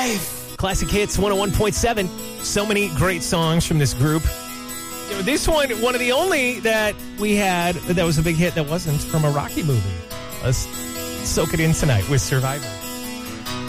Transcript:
Classic Hits 101.7. So many great songs from this group. You know, this one of the only that we had that was a big hit that wasn't from a Rocky movie. Let's soak it in tonight with Survivor.